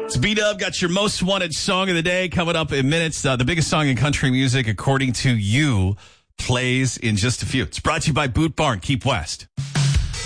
It's B-Dub, got your most wanted song of the day coming up in minutes. The biggest song in country music, according to you, plays in just a few. It's brought to you by Boot Barn. Keep West.